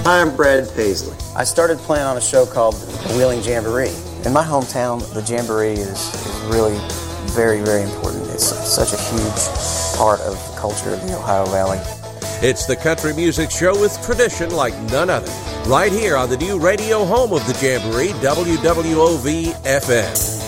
Hi, I'm Brad Paisley. I started playing on a show called the Wheeling Jamboree. In my hometown, the Jamboree is really very, very important. It's such a huge part of the culture of the Ohio Valley. It's the country music show with tradition like none other. Right here on the new radio home of the Jamboree, WWOV-FM.